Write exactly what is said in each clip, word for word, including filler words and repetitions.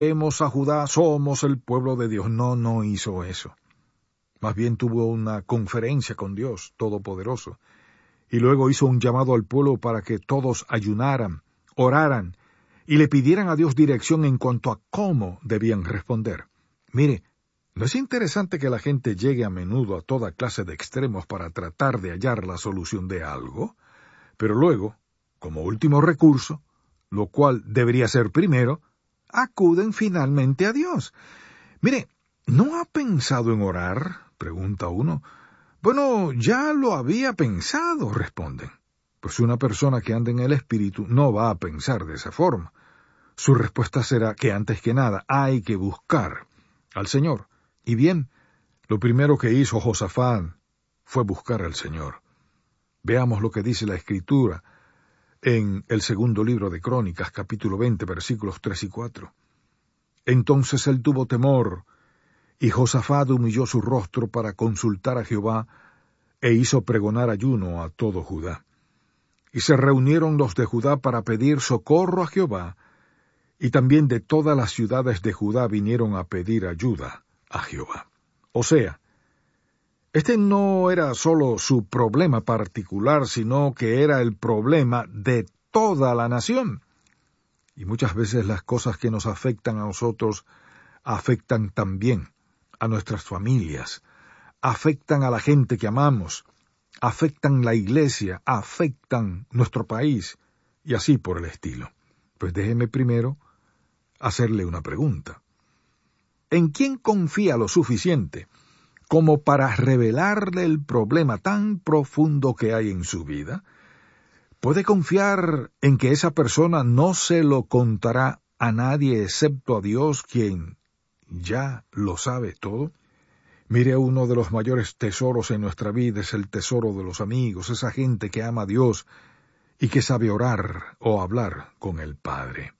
a Judá, somos el pueblo de Dios. No, no hizo eso. Más bien tuvo una conferencia con Dios Todopoderoso. Y luego hizo un llamado al pueblo para que todos ayunaran, oraran y le pidieran a Dios dirección en cuanto a cómo debían responder. Mire, ¿no es interesante que la gente llegue a menudo a toda clase de extremos para tratar de hallar la solución de algo? Pero luego, como último recurso, lo cual debería ser primero, acuden finalmente a Dios. Mire, ¿no ha pensado en orar?, pregunta uno. Bueno, ya lo había pensado, responden. Pues una persona que anda en el Espíritu no va a pensar de esa forma. Su respuesta será que antes que nada hay que buscar al Señor. Y bien, lo primero que hizo Josafat fue buscar al Señor. Veamos lo que dice la Escritura en el segundo libro de Crónicas, capítulo veinte, versículos tres y cuatro. Entonces él tuvo temor, y Josafat humilló su rostro para consultar a Jehová, e hizo pregonar ayuno a todo Judá. Y se reunieron los de Judá para pedir socorro a Jehová, y también de todas las ciudades de Judá vinieron a pedir ayuda a Jehová. O sea, este no era solo su problema particular, sino que era el problema de toda la nación. Y muchas veces las cosas que nos afectan a nosotros afectan también a nuestras familias, afectan a la gente que amamos, afectan la iglesia, afectan nuestro país, y así por el estilo. Pues déjeme primero hacerle una pregunta. ¿En quién confía lo suficiente como para revelarle el problema tan profundo que hay en su vida? ¿Puede confiar en que esa persona no se lo contará a nadie excepto a Dios, quien ya lo sabe todo? Mire, uno de los mayores tesoros en nuestra vida es el tesoro de los amigos, esa gente que ama a Dios y que sabe orar o hablar con el Padre.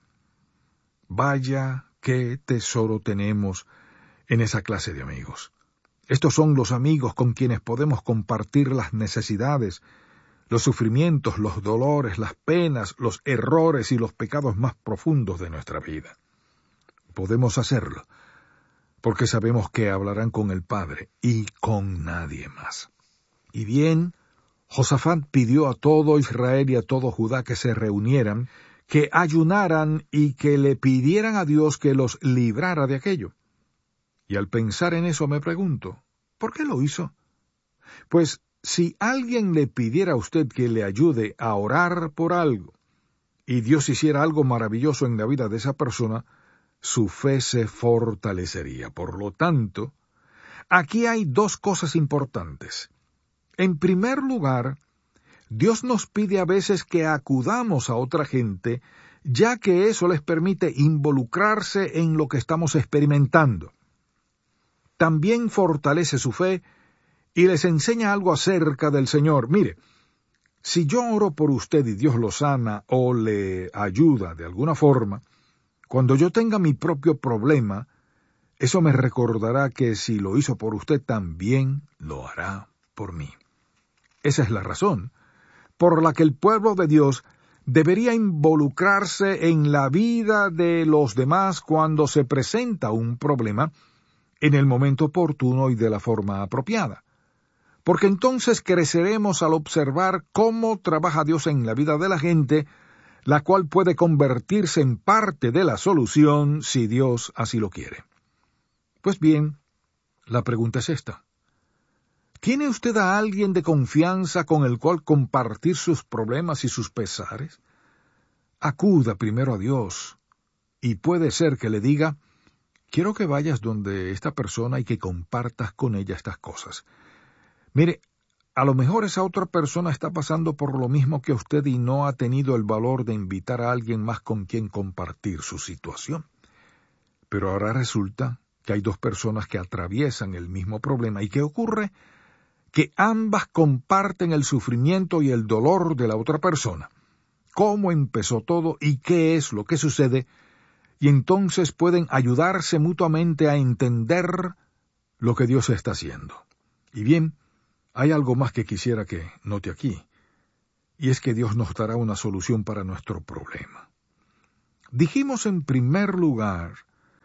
Vaya qué tesoro tenemos en esa clase de amigos. Estos son los amigos con quienes podemos compartir las necesidades, los sufrimientos, los dolores, las penas, los errores y los pecados más profundos de nuestra vida. Podemos hacerlo porque sabemos que hablarán con el Padre y con nadie más. Y bien, Josafat pidió a todo Israel y a todo Judá que se reunieran, que ayunaran y que le pidieran a Dios que los librara de aquello. Y al pensar en eso me pregunto, ¿por qué lo hizo? Pues si alguien le pidiera a usted que le ayude a orar por algo, y Dios hiciera algo maravilloso en la vida de esa persona, su fe se fortalecería. Por lo tanto, aquí hay dos cosas importantes. En primer lugar, Dios nos pide a veces que acudamos a otra gente, ya que eso les permite involucrarse en lo que estamos experimentando. También fortalece su fe y les enseña algo acerca del Señor. Mire, si yo oro por usted y Dios lo sana o le ayuda de alguna forma, cuando yo tenga mi propio problema, eso me recordará que si lo hizo por usted, también lo hará por mí. Esa es la razón por la que el pueblo de Dios debería involucrarse en la vida de los demás cuando se presenta un problema en el momento oportuno y de la forma apropiada. Porque entonces creceremos al observar cómo trabaja Dios en la vida de la gente, la cual puede convertirse en parte de la solución si Dios así lo quiere. Pues bien, la pregunta es esta. ¿Tiene usted a alguien de confianza con el cual compartir sus problemas y sus pesares? Acuda primero a Dios, y puede ser que le diga, quiero que vayas donde esta persona y que compartas con ella estas cosas. Mire, a lo mejor esa otra persona está pasando por lo mismo que usted y no ha tenido el valor de invitar a alguien más con quien compartir su situación. Pero ahora resulta que hay dos personas que atraviesan el mismo problema. ¿Y qué ocurre? Que ambas comparten el sufrimiento y el dolor de la otra persona. ¿Cómo empezó todo y qué es lo que sucede? Y entonces pueden ayudarse mutuamente a entender lo que Dios está haciendo. Y bien, hay algo más que quisiera que note aquí, y es que Dios nos dará una solución para nuestro problema. Dijimos en primer lugar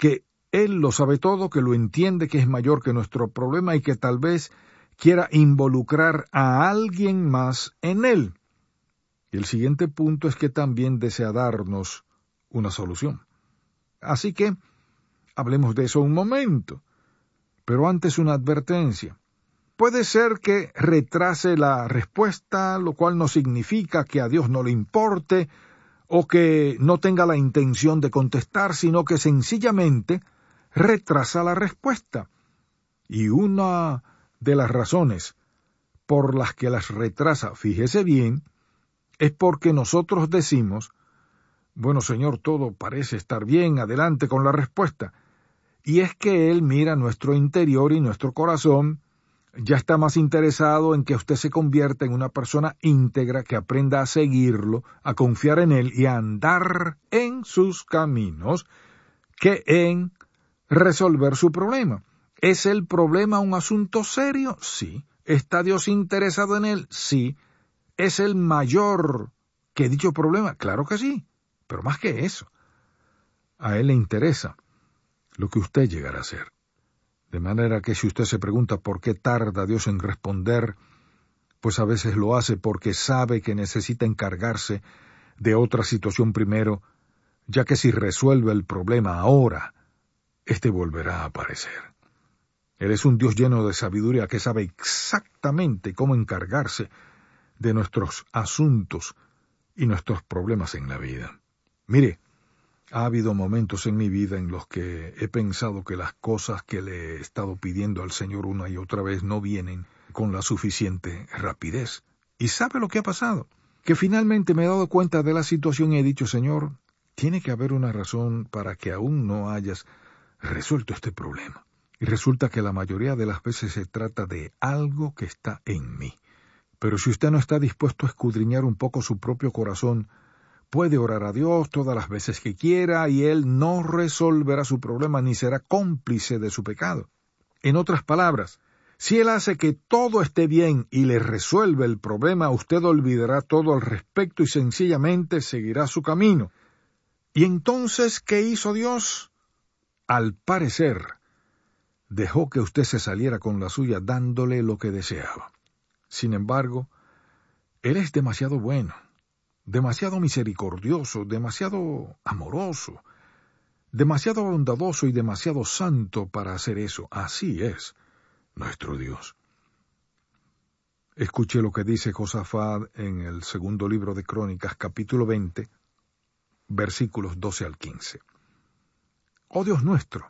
que Él lo sabe todo, que lo entiende, que es mayor que nuestro problema y que tal vez quiera involucrar a alguien más en él. Y el siguiente punto es que también desea darnos una solución. Así que hablemos de eso un momento. Pero antes una advertencia. Puede ser que retrase la respuesta, lo cual no significa que a Dios no le importe o que no tenga la intención de contestar, sino que sencillamente retrasa la respuesta. Y una de las razones por las que las retrasa, fíjese bien, es porque nosotros decimos, bueno, Señor, todo parece estar bien, adelante con la respuesta. Y es que Él mira nuestro interior y nuestro corazón, ya está más interesado en que usted se convierta en una persona íntegra que aprenda a seguirlo, a confiar en Él y a andar en sus caminos, que en resolver su problema. ¿Es el problema un asunto serio? Sí. ¿Está Dios interesado en él? Sí. ¿Es el mayor que dicho problema? Claro que sí. Pero más que eso, a Él le interesa lo que usted llegará a hacer. De manera que si usted se pregunta por qué tarda Dios en responder, pues a veces lo hace porque sabe que necesita encargarse de otra situación primero, ya que si resuelve el problema ahora, éste volverá a aparecer. Él es un Dios lleno de sabiduría que sabe exactamente cómo encargarse de nuestros asuntos y nuestros problemas en la vida. Mire, ha habido momentos en mi vida en los que he pensado que las cosas que le he estado pidiendo al Señor una y otra vez no vienen con la suficiente rapidez. ¿Y sabe lo que ha pasado? Que finalmente me he dado cuenta de la situación y he dicho, Señor, tiene que haber una razón para que aún no hayas resuelto este problema. Y resulta que la mayoría de las veces se trata de algo que está en mí. Pero si usted no está dispuesto a escudriñar un poco su propio corazón, puede orar a Dios todas las veces que quiera y Él no resolverá su problema ni será cómplice de su pecado. En otras palabras, si Él hace que todo esté bien y le resuelve el problema, usted olvidará todo al respecto y sencillamente seguirá su camino. ¿Y entonces qué hizo Dios? Al parecer, dejó que usted se saliera con la suya dándole lo que deseaba. Sin embargo, Él es demasiado bueno, demasiado misericordioso, demasiado amoroso, demasiado bondadoso y demasiado santo para hacer eso. Así es nuestro Dios. Escuche lo que dice Josafat en el segundo libro de Crónicas, capítulo veinte, versículos doce al quince. Oh Dios nuestro,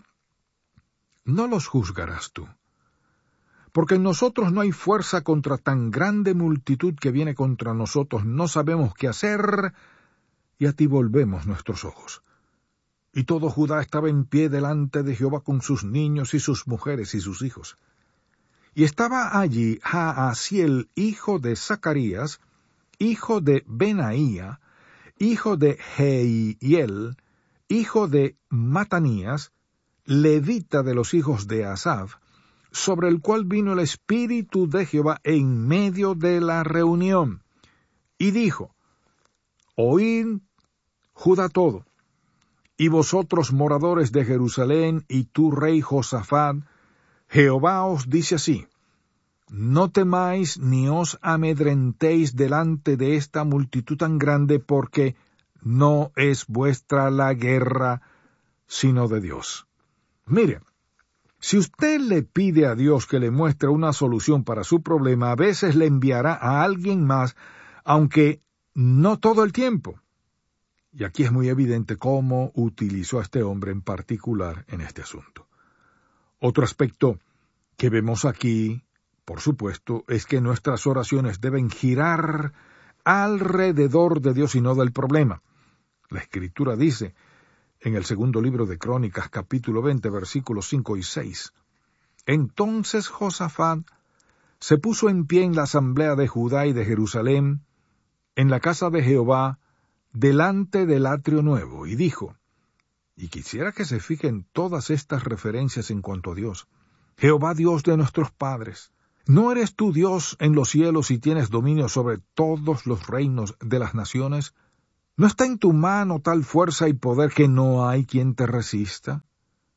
no los juzgarás tú, porque en nosotros no hay fuerza contra tan grande multitud que viene contra nosotros, no sabemos qué hacer, y a ti volvemos nuestros ojos. Y todo Judá estaba en pie delante de Jehová con sus niños y sus mujeres y sus hijos. Y estaba allí Jaasiel, hijo de Zacarías, hijo de Benaía, hijo de Jehiel, hijo de Matanías, levita de los hijos de Asaf, sobre el cual vino el Espíritu de Jehová en medio de la reunión, y dijo, Oíd, Judá todo, y vosotros moradores de Jerusalén, y tú rey Josafat, Jehová os dice así, no temáis ni os amedrentéis delante de esta multitud tan grande, porque no es vuestra la guerra, sino de Dios. Mire, si usted le pide a Dios que le muestre una solución para su problema, a veces le enviará a alguien más, aunque no todo el tiempo. Y aquí es muy evidente cómo utilizó a este hombre en particular en este asunto. Otro aspecto que vemos aquí, por supuesto, es que nuestras oraciones deben girar alrededor de Dios y no del problema. La Escritura dice, en el segundo libro de Crónicas, capítulo veinte, versículos cinco y seis. Entonces Josafat se puso en pie en la asamblea de Judá y de Jerusalén, en la casa de Jehová, delante del atrio nuevo, y dijo, y quisiera que se fijen todas estas referencias en cuanto a Dios, Jehová Dios de nuestros padres, ¿no eres tú Dios en los cielos y tienes dominio sobre todos los reinos de las naciones? ¿No está en tu mano tal fuerza y poder que no hay quien te resista?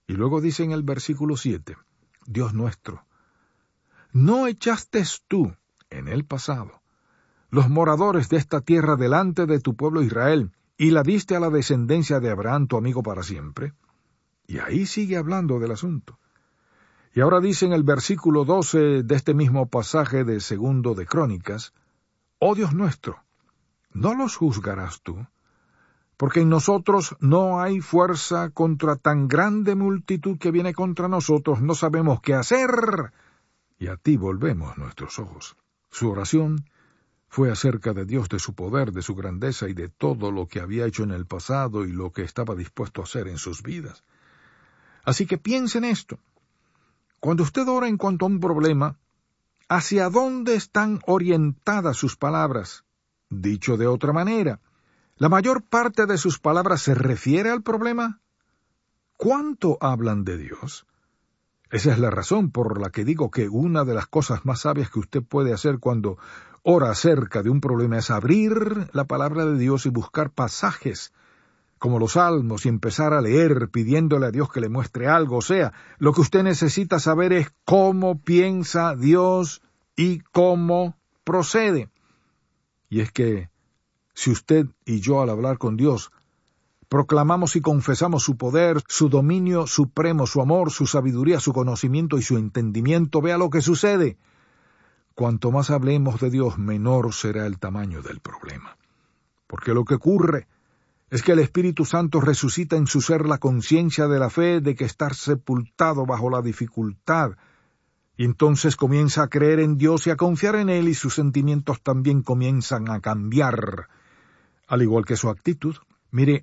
Y luego dice en el versículo siete, Dios nuestro, ¿no echaste tú en el pasado los moradores de esta tierra delante de tu pueblo Israel y la diste a la descendencia de Abraham, tu amigo para siempre? Y ahí sigue hablando del asunto. Y ahora dice en el versículo doce de este mismo pasaje de Segundo de Crónicas, oh Dios nuestro, ¿no los juzgarás tú? Porque en nosotros no hay fuerza contra tan grande multitud que viene contra nosotros, no sabemos qué hacer. Y a ti volvemos nuestros ojos. Su oración fue acerca de Dios, de su poder, de su grandeza y de todo lo que había hecho en el pasado y lo que estaba dispuesto a hacer en sus vidas. Así que piense en esto. Cuando usted ora en cuanto a un problema, ¿hacia dónde están orientadas sus palabras? Dicho de otra manera, ¿la mayor parte de sus palabras se refiere al problema? ¿Cuánto hablan de Dios? Esa es la razón por la que digo que una de las cosas más sabias que usted puede hacer cuando ora acerca de un problema es abrir la palabra de Dios y buscar pasajes como los Salmos, y empezar a leer pidiéndole a Dios que le muestre algo. O sea, lo que usted necesita saber es cómo piensa Dios y cómo procede. Y es que si usted y yo al hablar con Dios proclamamos y confesamos su poder, su dominio supremo, su amor, su sabiduría, su conocimiento y su entendimiento, vea lo que sucede. Cuanto más hablemos de Dios, menor será el tamaño del problema. Porque lo que ocurre es que el Espíritu Santo resucita en su ser la conciencia de la fe de que está sepultado bajo la dificultad, y entonces comienza a creer en Dios y a confiar en Él, y sus sentimientos también comienzan a cambiar, al igual que su actitud. Mire,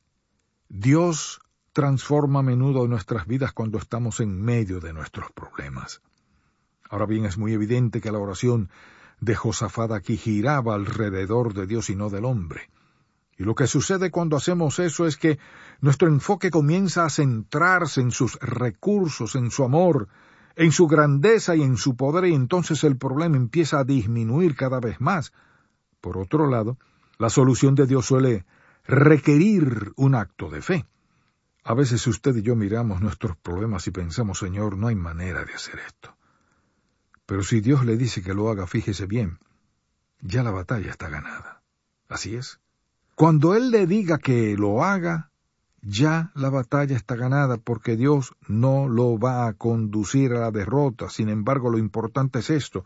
Dios transforma a menudo nuestras vidas cuando estamos en medio de nuestros problemas. Ahora bien, es muy evidente que la oración de Josafat aquí giraba alrededor de Dios y no del hombre. Y lo que sucede cuando hacemos eso es que nuestro enfoque comienza a centrarse en sus recursos, en su amor, en su grandeza y en su poder, y entonces el problema empieza a disminuir cada vez más. Por otro lado, la solución de Dios suele requerir un acto de fe. A veces usted y yo miramos nuestros problemas y pensamos, Señor, no hay manera de hacer esto. Pero si Dios le dice que lo haga, fíjese bien, ya la batalla está ganada. Así es. Cuando Él le diga que lo haga, ya la batalla está ganada, porque Dios no lo va a conducir a la derrota. Sin embargo, lo importante es esto: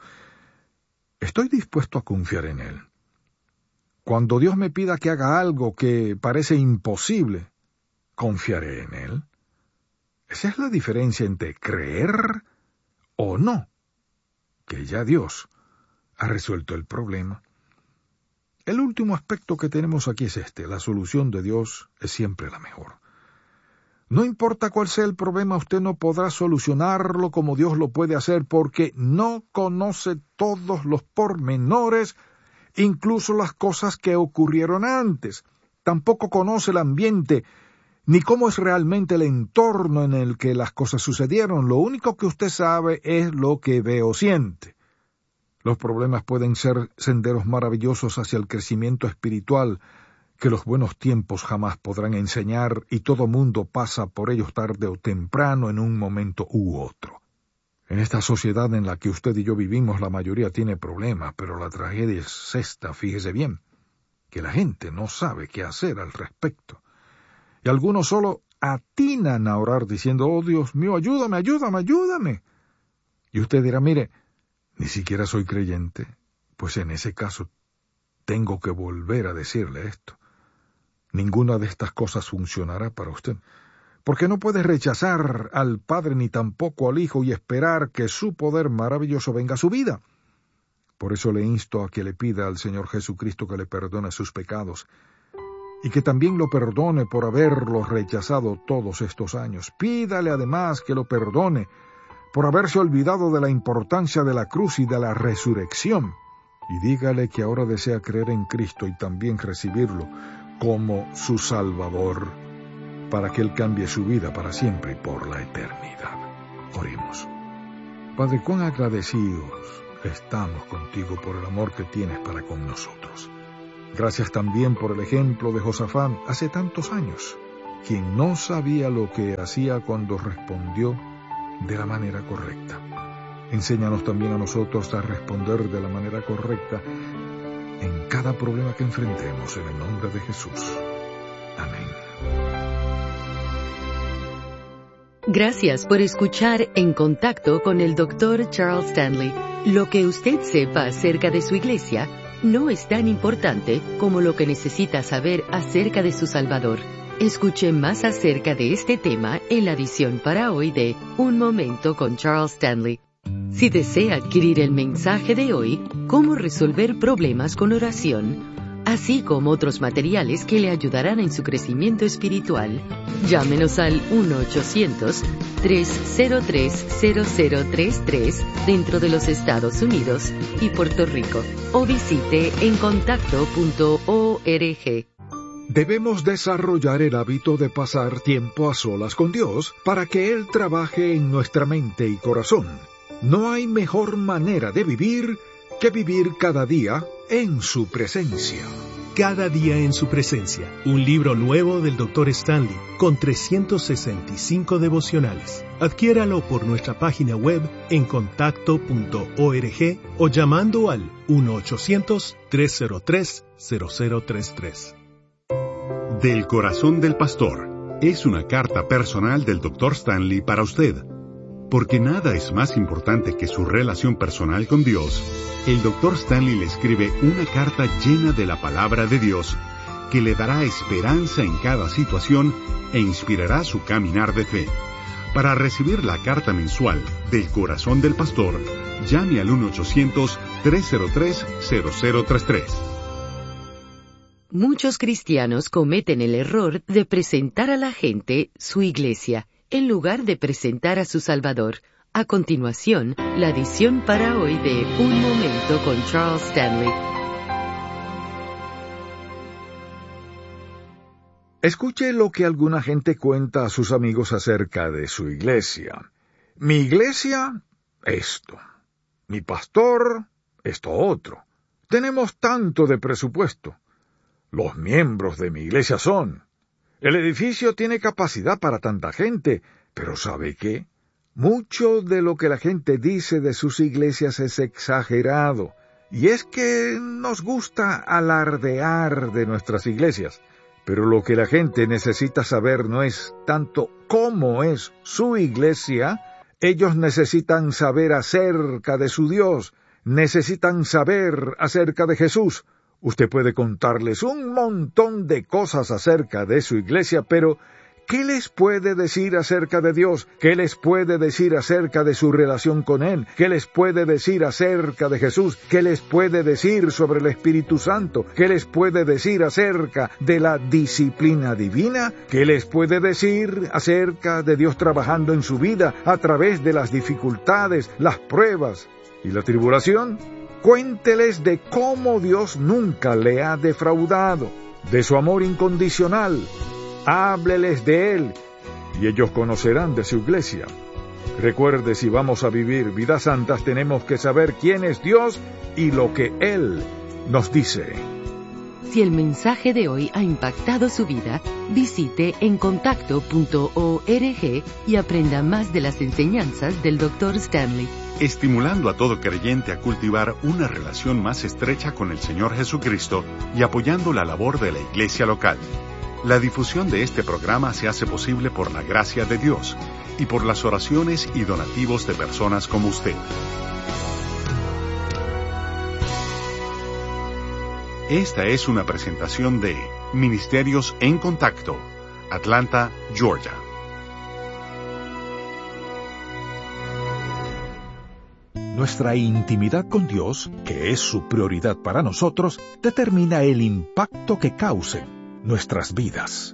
estoy dispuesto a confiar en Él. Cuando Dios me pida que haga algo que parece imposible, ¿confiaré en Él? Esa es la diferencia entre creer o no, que ya Dios ha resuelto el problema. El último aspecto que tenemos aquí es este: la solución de Dios es siempre la mejor. No importa cuál sea el problema, usted no podrá solucionarlo como Dios lo puede hacer, porque no conoce todos los pormenores, incluso las cosas que ocurrieron antes. Tampoco conoce el ambiente, ni cómo es realmente el entorno en el que las cosas sucedieron. Lo único que usted sabe es lo que ve o siente. Los problemas pueden ser senderos maravillosos hacia el crecimiento espiritual que los buenos tiempos jamás podrán enseñar, y todo mundo pasa por ellos tarde o temprano en un momento u otro. En esta sociedad en la que usted y yo vivimos, la mayoría tiene problemas, pero la tragedia es esta, fíjese bien, que la gente no sabe qué hacer al respecto. Y algunos solo atinan a orar diciendo, oh Dios mío, ayúdame, ayúdame, ayúdame. Y usted dirá, mire, ni siquiera soy creyente, pues en ese caso tengo que volver a decirle esto. Ninguna de estas cosas funcionará para usted, porque no puede rechazar al Padre ni tampoco al Hijo y esperar que su poder maravilloso venga a su vida. Por eso le insto a que le pida al Señor Jesucristo que le perdone sus pecados, y que también lo perdone por haberlos rechazado todos estos años. Pídale además que lo perdone por haberse olvidado de la importancia de la cruz y de la resurrección, y dígale que ahora desea creer en Cristo y también recibirlo como su Salvador, para que Él cambie su vida para siempre y por la eternidad. Oremos. Padre, cuán agradecidos estamos contigo por el amor que tienes para con nosotros. Gracias también por el ejemplo de Josafat hace tantos años. quien no sabía lo que hacía cuando respondió de la manera correcta. Enséñanos también a nosotros a responder de la manera correcta en cada problema que enfrentemos, en el nombre de Jesús. Amén. Gracias por escuchar En Contacto con el doctor Charles Stanley. Lo que usted sepa acerca de su iglesia no es tan importante como lo que necesita saber acerca de su Salvador. Escuche más acerca de este tema en la edición para hoy de Un Momento con Charles Stanley. Si desea adquirir el mensaje de hoy, Cómo resolver problemas con oración, así como otros materiales que le ayudarán en su crecimiento espiritual, llámenos al uno ochocientos, tres cero tres, cero cero tres tres dentro de los Estados Unidos y Puerto Rico, o visite en contacto punto org. Debemos desarrollar el hábito de pasar tiempo a solas con Dios para que Él trabaje en nuestra mente y corazón. No hay mejor manera de vivir que vivir cada día en su presencia. Cada día en su presencia, un libro nuevo del doctor Stanley, con trescientos sesenta y cinco devocionales. Adquiéralo por nuestra página web en contacto punto org o llamando al uno ochocientos, tres cero tres, cero cero tres tres. Del corazón del pastor es una carta personal del doctor Stanley para usted. Porque nada es más importante que su relación personal con Dios, el doctor Stanley le escribe una carta llena de la palabra de Dios que le dará esperanza en cada situación e inspirará su caminar de fe. Para recibir la carta mensual del corazón del pastor, llame al uno ochocientos, tres cero tres, cero cero tres tres. Muchos cristianos cometen el error de presentar a la gente su iglesia, en lugar de presentar a su Salvador. A continuación, la edición para hoy de Un Momento con Charles Stanley. Escuche lo que alguna gente cuenta a sus amigos acerca de su iglesia. Mi iglesia, esto. Mi pastor, esto otro. Tenemos tanto de presupuesto. Los miembros de mi iglesia son... El edificio tiene capacidad para tanta gente, pero ¿sabe qué? Mucho de lo que la gente dice de sus iglesias es exagerado, y es que nos gusta alardear de nuestras iglesias, pero lo que la gente necesita saber no es tanto cómo es su iglesia, ellos necesitan saber acerca de su Dios, necesitan saber acerca de Jesús. Usted puede contarles un montón de cosas acerca de su iglesia, pero ¿qué les puede decir acerca de Dios? ¿Qué les puede decir acerca de su relación con Él? ¿Qué les puede decir acerca de Jesús? ¿Qué les puede decir sobre el Espíritu Santo? ¿Qué les puede decir acerca de la disciplina divina? ¿Qué les puede decir acerca de Dios trabajando en su vida a través de las dificultades, las pruebas y la tribulación? Cuénteles de cómo Dios nunca le ha defraudado, de su amor incondicional. Hábleles de Él, y ellos conocerán de su iglesia. Recuerde, si vamos a vivir vidas santas, tenemos que saber quién es Dios y lo que Él nos dice. Si el mensaje de hoy ha impactado su vida, visite en contacto punto org y aprenda más de las enseñanzas del doctor Stanley. Estimulando a todo creyente a cultivar una relación más estrecha con el Señor Jesucristo y apoyando la labor de la iglesia local. La difusión de este programa se hace posible por la gracia de Dios y por las oraciones y donativos de personas como usted. Esta es una presentación de Ministerios en Contacto, Atlanta, Georgia. Nuestra intimidad con Dios, que es su prioridad para nosotros, determina el impacto que causen nuestras vidas.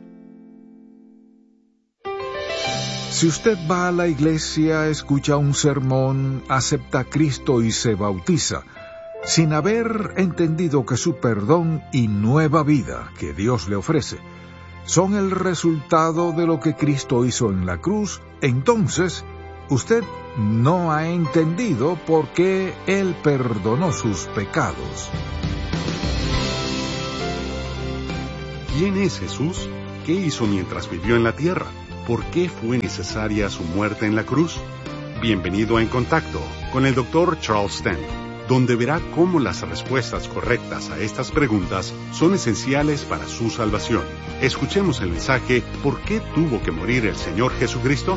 Si usted va a la iglesia, escucha un sermón, acepta a Cristo y se bautiza, sin haber entendido que su perdón y nueva vida que Dios le ofrece son el resultado de lo que Cristo hizo en la cruz, entonces usted no ha entendido por qué Él perdonó sus pecados. ¿Quién es Jesús? ¿qué hizo mientras vivió en la tierra? ¿Por qué fue necesaria su muerte en la cruz? Bienvenido a En Contacto con el doctor Charles Stanley, donde verá cómo las respuestas correctas a estas preguntas son esenciales para su salvación. Escuchemos el mensaje ¿Por qué tuvo que morir el Señor Jesucristo?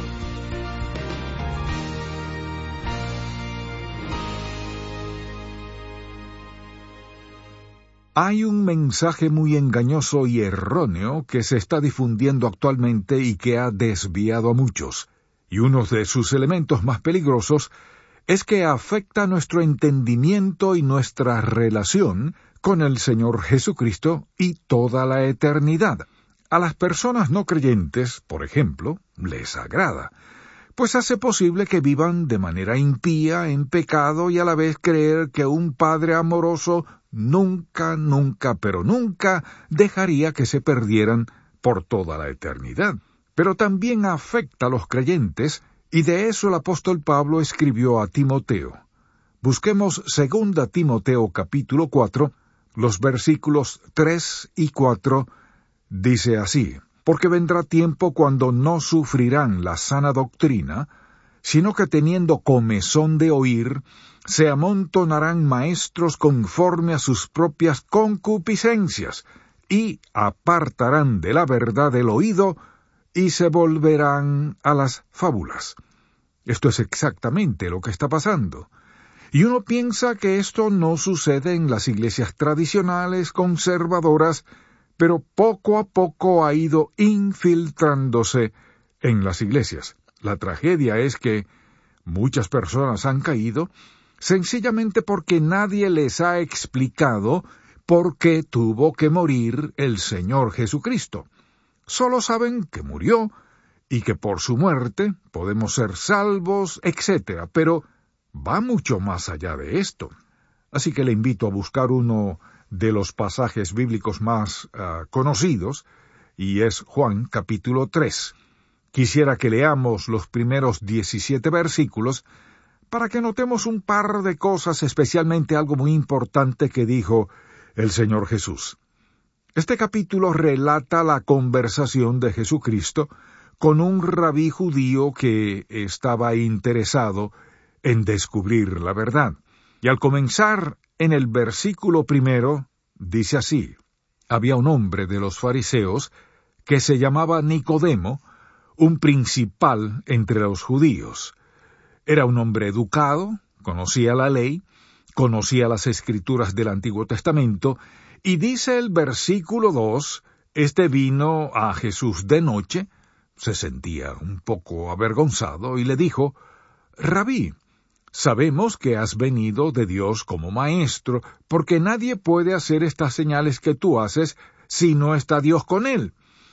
Hay un mensaje muy engañoso y erróneo que se está difundiendo actualmente y que ha desviado a muchos, y uno de sus elementos más peligrosos es que afecta nuestro entendimiento y nuestra relación con el Señor Jesucristo y toda la eternidad. A las personas no creyentes, por ejemplo, les agrada, pues hace posible que vivan de manera impía, en pecado, y a la vez creer que un Padre amoroso nunca, nunca, pero nunca dejaría que se perdieran por toda la eternidad. Pero también afecta a los creyentes, y de eso el apóstol Pablo escribió a Timoteo. Busquemos segunda Timoteo capítulo cuatro, los versículos tres y cuatro, dice así: porque vendrá tiempo cuando no sufrirán la sana doctrina, sino que teniendo comezón de oír, se amontonarán maestros conforme a sus propias concupiscencias, y apartarán de la verdad el oído, y se volverán a las fábulas. Esto es exactamente lo que está pasando. Y uno piensa que esto no sucede en las iglesias tradicionales, conservadoras, pero poco a poco ha ido infiltrándose en las iglesias. La tragedia es que muchas personas han caído sencillamente porque nadie les ha explicado por qué tuvo que morir el Señor Jesucristo. Solo saben que murió y que por su muerte podemos ser salvos, etcétera, pero va mucho más allá de esto. Así que le invito a buscar uno de los pasajes bíblicos más uh, conocidos, y es Juan capítulo tres. Quisiera que leamos los primeros diecisiete versículos para que notemos un par de cosas, especialmente algo muy importante que dijo el Señor Jesús. Este capítulo relata la conversación de Jesucristo con un rabí judío que estaba interesado en descubrir la verdad. Y al comenzar en el versículo primero, dice así: había un hombre de los fariseos que se llamaba Nicodemo, un principal entre los judíos. Era un hombre educado, conocía la ley, conocía las escrituras del Antiguo Testamento, y dice el versículo dos, este vino a Jesús de noche, se sentía un poco avergonzado, y le dijo: Rabí, sabemos que has venido de Dios como maestro, porque nadie puede hacer estas señales que tú haces si no está Dios con él.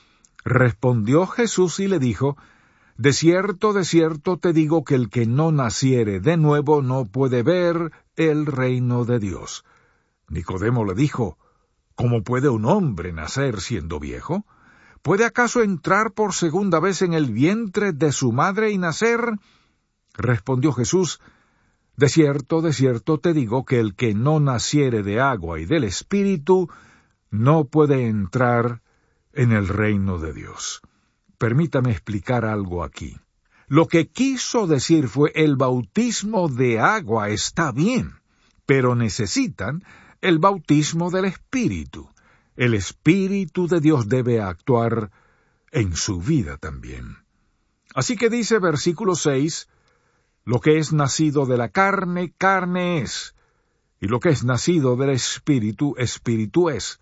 Respondió Jesús y le dijo: de cierto, de cierto te digo que el que no naciere de nuevo no puede ver el reino de Dios. Nicodemo le dijo: ¿cómo puede un hombre nacer siendo viejo? ¿Puede acaso entrar por segunda vez en el vientre de su madre y nacer? Respondió Jesús: de cierto, de cierto te digo que el que no naciere de agua y del Espíritu no puede entrar en el reino de Dios. Permítame explicar algo aquí. Lo que quiso decir fue: el bautismo de agua está bien, pero necesitan el bautismo del Espíritu. El Espíritu de Dios debe actuar en su vida también. Así que dice versículo seis, lo que es nacido de la carne, carne es, y lo que es nacido del Espíritu, Espíritu es.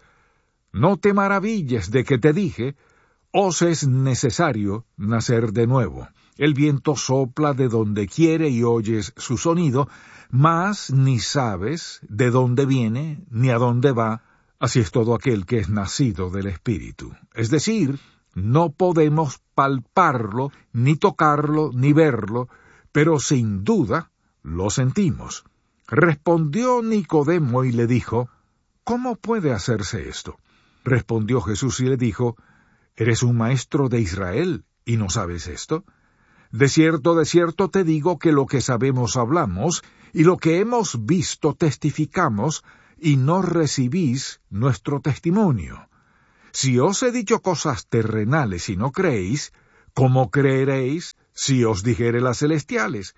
No te maravilles de que te dije: os es necesario nacer de nuevo. El viento sopla de donde quiere y oyes su sonido, mas ni sabes de dónde viene ni a dónde va. Así es todo aquel que es nacido del Espíritu. Es decir, no podemos palparlo, ni tocarlo, ni verlo, pero sin duda lo sentimos. Respondió Nicodemo y le dijo: ¿cómo puede hacerse esto? Respondió Jesús y le dijo: ¿eres un maestro de Israel y no sabes esto? De cierto, de cierto te digo que lo que sabemos hablamos, y lo que hemos visto testificamos, y no recibís nuestro testimonio. Si os he dicho cosas terrenales y no creéis, ¿cómo creeréis si os dijere las celestiales?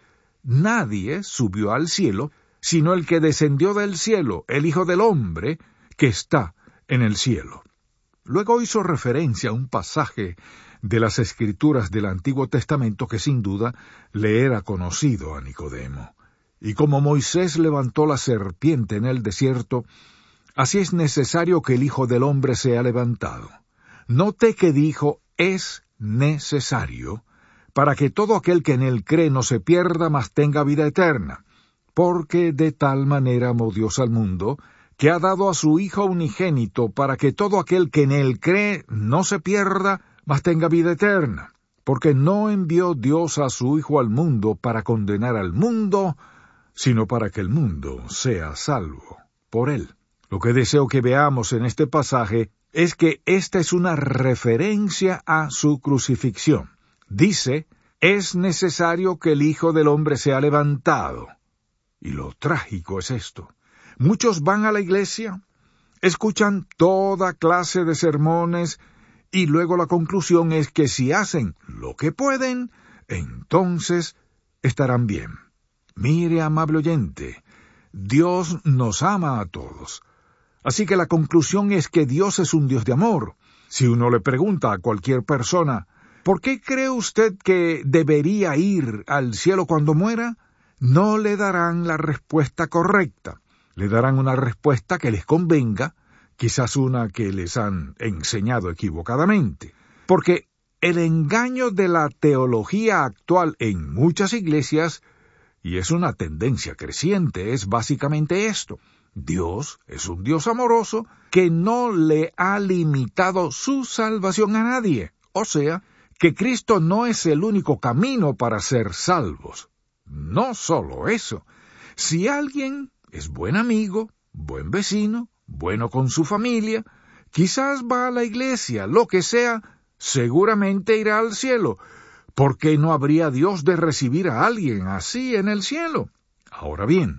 Nadie subió al cielo, sino el que descendió del cielo, el Hijo del Hombre, que está en el cielo. Luego hizo referencia a un pasaje de las Escrituras del Antiguo Testamento que sin duda le era conocido a Nicodemo. Y como Moisés levantó la serpiente en el desierto, así es necesario que el Hijo del Hombre sea levantado. Note que dijo, es necesario, para que todo aquel que en él cree no se pierda, mas tenga vida eterna. Porque de tal manera amó Dios al mundo, que ha dado a su Hijo unigénito, para que todo aquel que en él cree no se pierda, mas tenga vida eterna. Porque no envió Dios a su Hijo al mundo para condenar al mundo, sino para que el mundo sea salvo por él. Lo que deseo que veamos en este pasaje es que esta es una referencia a su crucifixión. Dice, es necesario que el Hijo del Hombre sea levantado. Y lo trágico es esto. Muchos van a la iglesia, escuchan toda clase de sermones, y luego la conclusión es que si hacen lo que pueden, entonces estarán bien. Mire, amable oyente, Dios nos ama a todos. Así que la conclusión es que Dios es un Dios de amor. Si uno le pregunta a cualquier persona, ¿por qué cree usted que debería ir al cielo cuando muera? No le darán la respuesta correcta. Le darán una respuesta que les convenga, quizás una que les han enseñado equivocadamente. Porque el engaño de la teología actual en muchas iglesias, y es una tendencia creciente, es básicamente esto. Dios es un Dios amoroso que no le ha limitado su salvación a nadie. O sea, que Cristo no es el único camino para ser salvos. No solo eso. Si alguien es buen amigo, buen vecino, bueno con su familia, quizás va a la iglesia, lo que sea, seguramente irá al cielo. ¿Por qué no habría Dios de recibir a alguien así en el cielo? Ahora bien,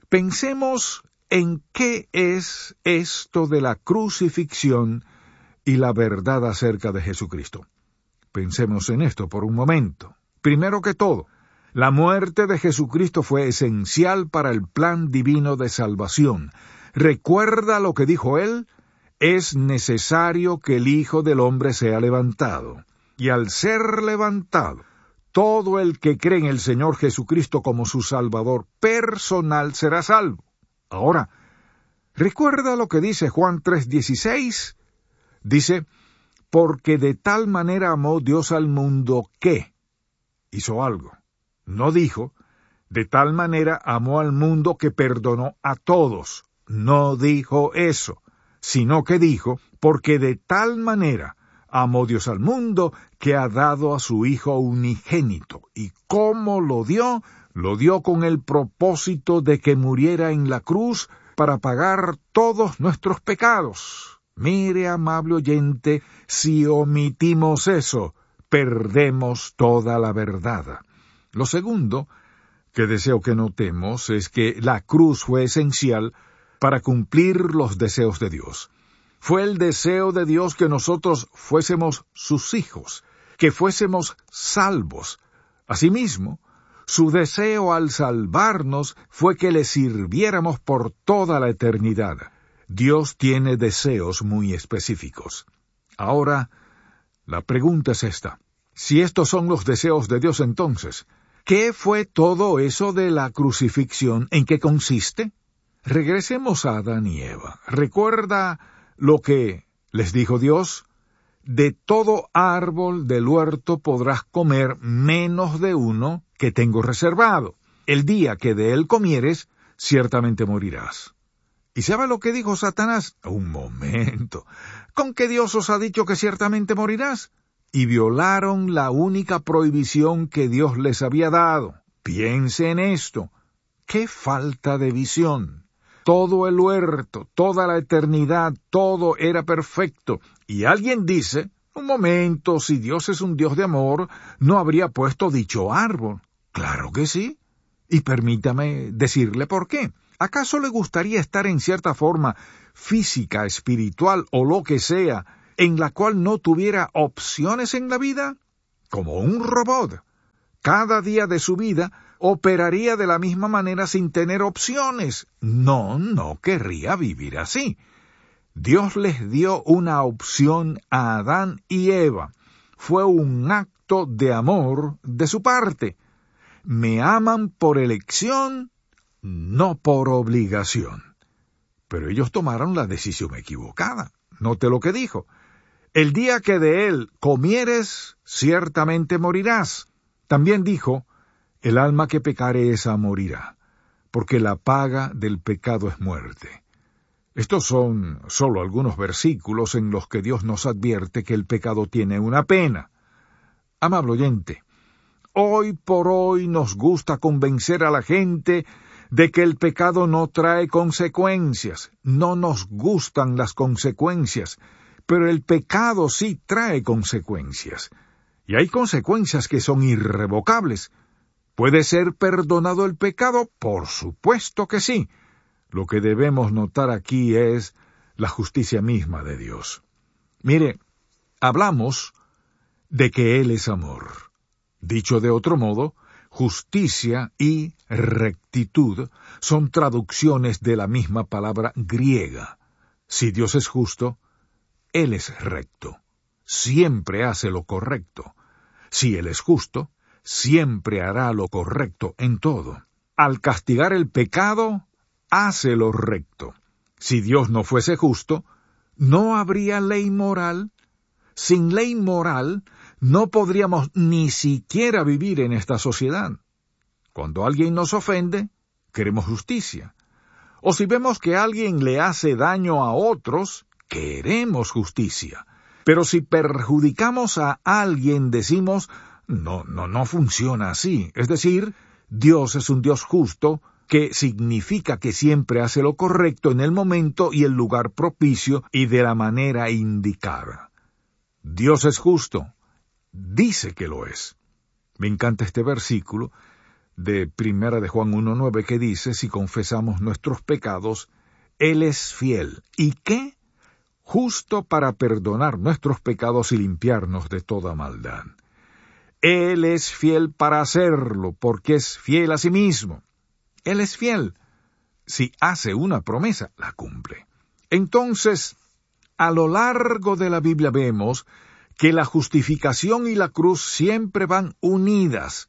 pensemos en qué es esto de la crucifixión y la verdad acerca de Jesucristo. Pensemos en esto por un momento. Primero que todo, la muerte de Jesucristo fue esencial para el plan divino de salvación. ¿Recuerda lo que dijo él? Es necesario que el Hijo del Hombre sea levantado. Y al ser levantado, todo el que cree en el Señor Jesucristo como su Salvador personal será salvo. Ahora, ¿recuerda lo que dice Juan tres dieciséis? Dice, porque de tal manera amó Dios al mundo que hizo algo. No dijo, de tal manera amó al mundo que perdonó a todos. No dijo eso, sino que dijo, porque de tal manera amó Dios al mundo que ha dado a su Hijo unigénito. ¿Y cómo lo dio? Lo dio con el propósito de que muriera en la cruz para pagar todos nuestros pecados. Mire, amable oyente, si omitimos eso, perdemos toda la verdad. Lo segundo que deseo que notemos es que la cruz fue esencial para cumplir los deseos de Dios. Fue el deseo de Dios que nosotros fuésemos sus hijos, que fuésemos salvos. Asimismo, su deseo al salvarnos fue que le sirviéramos por toda la eternidad. Dios tiene deseos muy específicos. Ahora, la pregunta es esta. Si estos son los deseos de Dios, entonces, ¿qué fue todo eso de la crucifixión? ¿En qué consiste? Regresemos a Adán y Eva. ¿Recuerda lo que les dijo Dios? De todo árbol del huerto podrás comer menos de uno que tengo reservado. El día que de él comieres, ciertamente morirás. ¿Y sabe lo que dijo Satanás? Un momento. ¿Con qué Dios os ha dicho que ciertamente morirás? Y violaron la única prohibición que Dios les había dado. Piense en esto. ¡Qué falta de visión! Todo el huerto, toda la eternidad, todo era perfecto. Y alguien dice, un momento, si Dios es un Dios de amor, ¿no habría puesto dicho árbol? Claro que sí. Y permítame decirle por qué. ¿Acaso le gustaría estar en cierta forma física, espiritual o lo que sea, en la cual no tuviera opciones en la vida? Como un robot. Cada día de su vida operaría de la misma manera sin tener opciones. No, no querría vivir así. Dios les dio una opción a Adán y Eva. Fue un acto de amor de su parte. Me aman por elección, no por obligación. Pero ellos tomaron la decisión equivocada. Note lo que dijo. El día que de él comieres, ciertamente morirás. También dijo, el alma que pecare esa morirá, porque la paga del pecado es muerte. Estos son solo algunos versículos en los que Dios nos advierte que el pecado tiene una pena. Amable oyente, hoy por hoy nos gusta convencer a la gente de que el pecado no trae consecuencias. No nos gustan las consecuencias, pero el pecado sí trae consecuencias. Y hay consecuencias que son irrevocables. ¿Puede ser perdonado el pecado? Por supuesto que sí. Lo que debemos notar aquí es la justicia misma de Dios. Mire, hablamos de que Él es amor. Dicho de otro modo, justicia y rectitud son traducciones de la misma palabra griega. Si Dios es justo, Él es recto. Siempre hace lo correcto. Si Él es justo, siempre hará lo correcto en todo. Al castigar el pecado, hace lo recto. Si Dios no fuese justo, no habría ley moral. Sin ley moral, no podríamos ni siquiera vivir en esta sociedad. Cuando alguien nos ofende, queremos justicia. O si vemos que alguien le hace daño a otros, queremos justicia. Pero si perjudicamos a alguien, decimos, no, no, no funciona así. Es decir, Dios es un Dios justo, que significa que siempre hace lo correcto en el momento y el lugar propicio y de la manera indicada. Dios es justo. Dice que lo es. Me encanta este versículo de Primera de Juan uno nueve que dice, si confesamos nuestros pecados, Él es fiel. ¿Y qué? Justo para perdonar nuestros pecados y limpiarnos de toda maldad. Él es fiel para hacerlo, porque es fiel a sí mismo. Él es fiel. Si hace una promesa, la cumple. Entonces, a lo largo de la Biblia vemos que la justificación y la cruz siempre van unidas.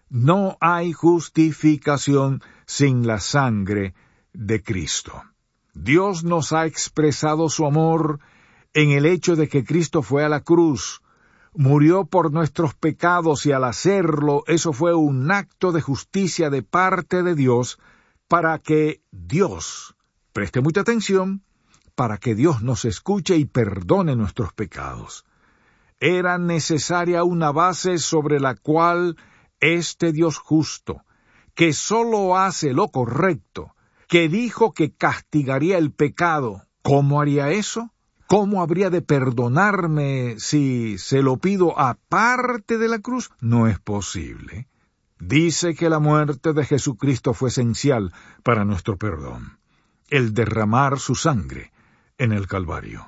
No hay justificación sin la sangre de Cristo. Dios nos ha expresado su amor en el hecho de que Cristo fue a la cruz, murió por nuestros pecados y al hacerlo, eso fue un acto de justicia de parte de Dios para que Dios, preste mucha atención, para que Dios nos escuche y perdone nuestros pecados. Era necesaria una base sobre la cual este Dios justo, que sólo hace lo correcto, que dijo que castigaría el pecado, ¿cómo haría eso? ¿Cómo habría de perdonarme si se lo pido aparte de la cruz? No es posible. Dice que la muerte de Jesucristo fue esencial para nuestro perdón, el derramar su sangre en el Calvario.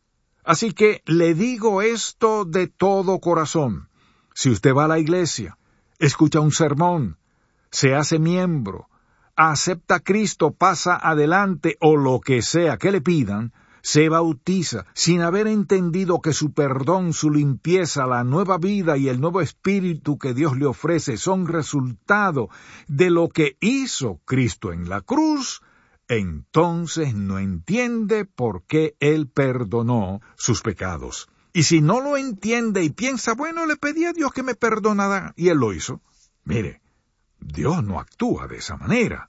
Así que le digo esto de todo corazón. Si usted va a la iglesia, escucha un sermón, se hace miembro, acepta a Cristo, pasa adelante o lo que sea que le pidan, se bautiza sin haber entendido que su perdón, su limpieza, la nueva vida y el nuevo espíritu que Dios le ofrece son resultado de lo que hizo Cristo en la cruz, entonces no entiende por qué Él perdonó sus pecados. Y si no lo entiende y piensa, bueno, le pedí a Dios que me perdonara, y Él lo hizo. Mire, Dios no actúa de esa manera.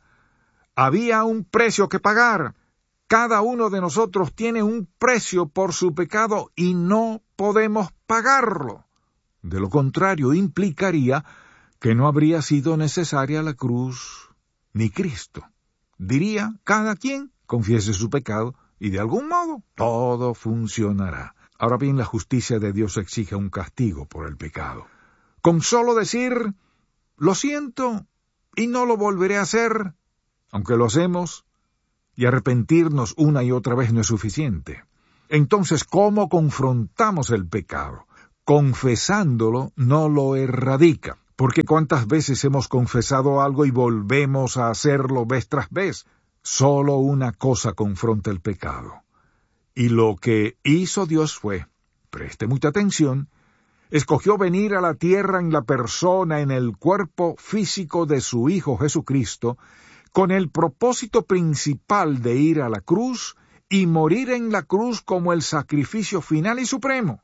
Había un precio que pagar. Cada uno de nosotros tiene un precio por su pecado y no podemos pagarlo. De lo contrario, implicaría que no habría sido necesaria la cruz ni Cristo. Diría, cada quien confiese su pecado y de algún modo todo funcionará. Ahora bien, la justicia de Dios exige un castigo por el pecado. Con solo decir, lo siento y no lo volveré a hacer, aunque lo hacemos, y arrepentirnos una y otra vez no es suficiente. Entonces, ¿cómo confrontamos el pecado? Confesándolo no lo erradica, porque ¿cuántas veces hemos confesado algo y volvemos a hacerlo vez tras vez? Solo una cosa confronta el pecado. Y lo que hizo Dios fue, preste mucha atención, escogió venir a la tierra en la persona, en el cuerpo físico de su Hijo Jesucristo, con el propósito principal de ir a la cruz y morir en la cruz como el sacrificio final y supremo.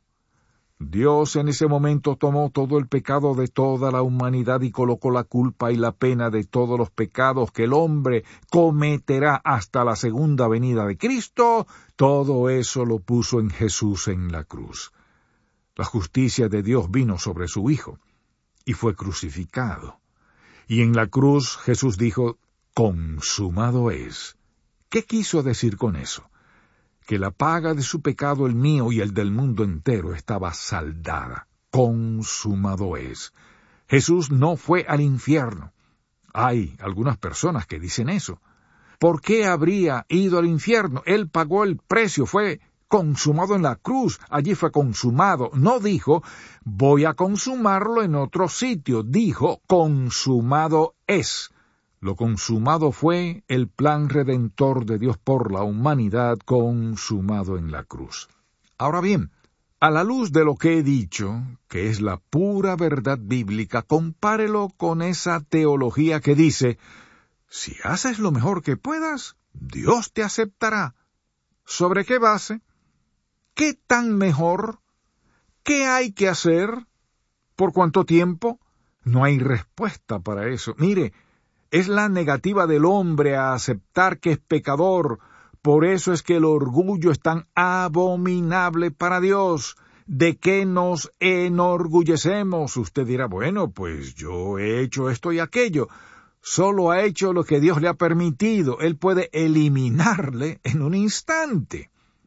Dios en ese momento tomó todo el pecado de toda la humanidad y colocó la culpa y la pena de todos los pecados que el hombre cometerá hasta la segunda venida de Cristo. Todo eso lo puso en Jesús en la cruz. La justicia de Dios vino sobre su Hijo y fue crucificado. Y en la cruz Jesús dijo, consumado es. ¿Qué quiso decir con eso? Que la paga de su pecado, el mío y el del mundo entero, estaba saldada. Consumado es. Jesús no fue al infierno. Hay algunas personas que dicen eso. ¿Por qué habría ido al infierno? Él pagó el precio, fue consumado en la cruz, allí fue consumado. No dijo, voy a consumarlo en otro sitio. Dijo, consumado es. Lo consumado fue el plan redentor de Dios por la humanidad consumado en la cruz. Ahora bien, a la luz de lo que he dicho, que es la pura verdad bíblica, compárelo con esa teología que dice, si haces lo mejor que puedas, Dios te aceptará. ¿Sobre qué base? ¿Qué tan mejor? ¿Qué hay que hacer? ¿Por cuánto tiempo? No hay respuesta para eso. Mire, es la negativa del hombre a aceptar que es pecador. Por eso es que el orgullo es tan abominable para Dios. ¿De qué nos enorgullecemos? Usted dirá, bueno, pues yo he hecho esto y aquello. Solo ha hecho lo que Dios le ha permitido. Él puede eliminarle en un instante.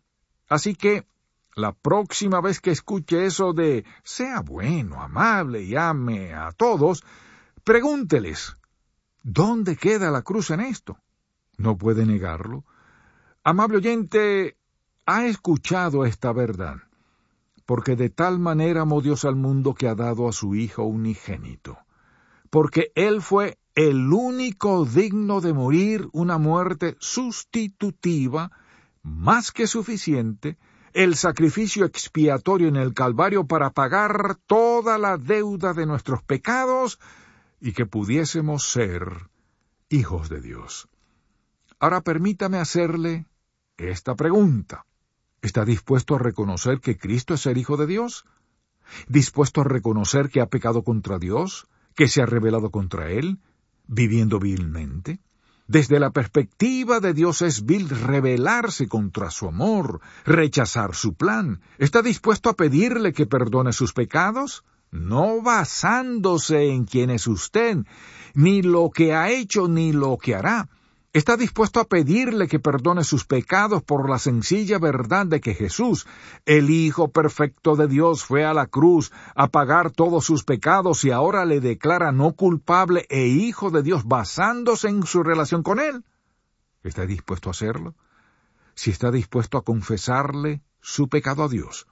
Así que, la próxima vez que escuche eso de sea bueno, amable y ame a todos, pregúnteles, ¿dónde queda la cruz en esto? No puede negarlo. Amable oyente, ha escuchado esta verdad, porque de tal manera amó Dios al mundo que ha dado a su Hijo unigénito, porque Él fue el único digno de morir una muerte sustitutiva, más que suficiente, el sacrificio expiatorio en el Calvario para pagar toda la deuda de nuestros pecados y que pudiésemos ser hijos de Dios. Ahora permítame hacerle esta pregunta. ¿Está dispuesto a reconocer que Cristo es el Hijo de Dios? ¿Dispuesto a reconocer que ha pecado contra Dios? ¿Que se ha rebelado contra Él? ¿Viviendo vilmente? Desde la perspectiva de Dios es vil rebelarse contra su amor, rechazar su plan. ¿Está dispuesto a pedirle que perdone sus pecados? No basándose en quién es usted, ni lo que ha hecho, ni lo que hará. Está dispuesto a pedirle que perdone sus pecados por la sencilla verdad de que Jesús, el Hijo perfecto de Dios, fue a la cruz a pagar todos sus pecados y ahora le declara no culpable e Hijo de Dios basándose en su relación con Él. ¿Está dispuesto a hacerlo? Si está dispuesto a confesarle su pecado a Dios,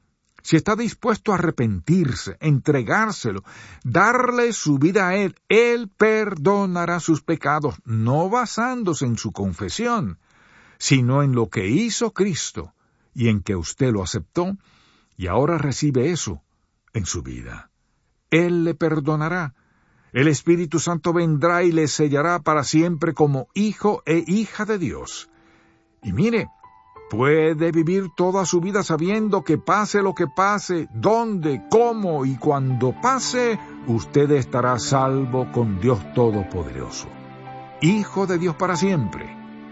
si está dispuesto a arrepentirse, entregárselo, darle su vida a Él, Él perdonará sus pecados, no basándose en su confesión, sino en lo que hizo Cristo y en que usted lo aceptó y ahora recibe eso en su vida. Él le perdonará. El Espíritu Santo vendrá y le sellará para siempre como hijo e hija de Dios. Y mire, puede vivir toda su vida sabiendo que pase lo que pase, dónde, cómo y cuando pase, usted estará salvo con Dios Todopoderoso. Hijo de Dios para siempre.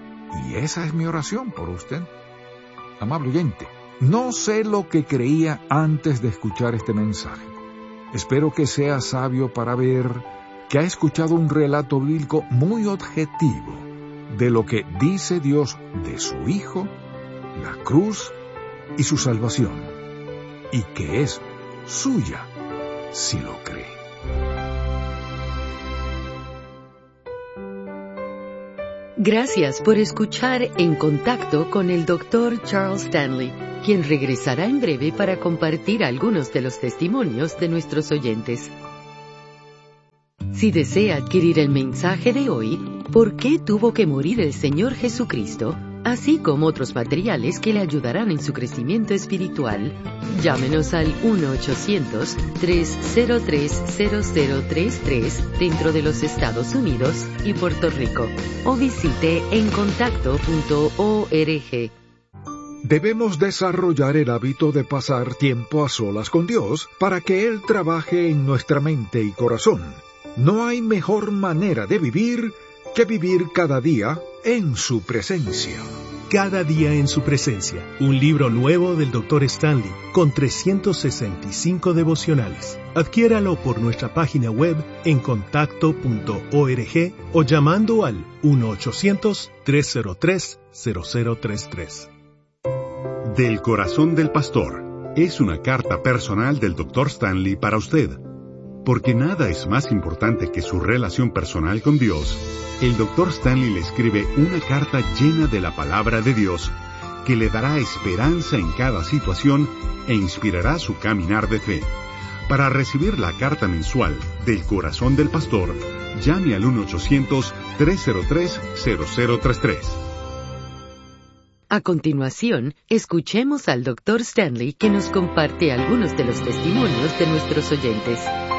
Y esa es mi oración por usted. Amable oyente, no sé lo que creía antes de escuchar este mensaje. Espero que sea sabio para ver que ha escuchado un relato bíblico muy objetivo de lo que dice Dios de su Hijo, la cruz y su salvación, y que es suya si lo cree. Gracias por escuchar En Contacto con el doctor Charles Stanley, quien regresará en breve para compartir algunos de los testimonios de nuestros oyentes. Si desea adquirir el mensaje de hoy, ¿por qué tuvo que morir el Señor Jesucristo?, así como otros materiales que le ayudarán en su crecimiento espiritual, llámenos al uno ochocientos, tres cero tres, cero cero tres tres dentro de los Estados Unidos y Puerto Rico, o visite en contacto punto org. Debemos desarrollar el hábito de pasar tiempo a solas con Dios para que Él trabaje en nuestra mente y corazón. No hay mejor manera de vivir que vivir cada día en su presencia. Cada día en su presencia, un libro nuevo del doctor Stanley, con trescientos sesenta y cinco devocionales. Adquiéralo por nuestra página web en contacto punto org o llamando al uno ochocientos, tres cero tres, cero cero tres tres. Del corazón del pastor es una carta personal del doctor Stanley para usted. Porque nada es más importante que su relación personal con Dios, el doctor Stanley le escribe una carta llena de la palabra de Dios que le dará esperanza en cada situación e inspirará su caminar de fe. Para recibir la carta mensual del corazón del pastor, llame al uno ochocientos, tres cero tres, cero cero tres tres. A continuación, escuchemos al doctor Stanley que nos comparte algunos de los testimonios de nuestros oyentes.